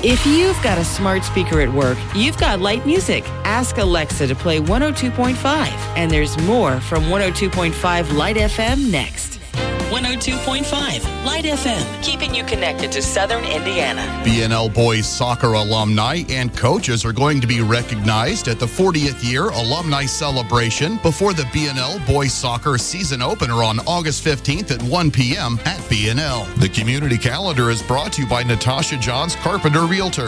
If you've got a smart speaker at work, you've got light music. Ask Alexa to play 102.5. And there's more from 102.5 Light FM next. 102.5 Light FM, keeping you connected to Southern Indiana. BNL boys soccer alumni and coaches are going to be recognized at the 40th year alumni celebration before the BNL boys soccer season opener on August 15th at 1 p.m. at BNL. The community calendar is brought to you by Natasha Johns Carpenter Realtor.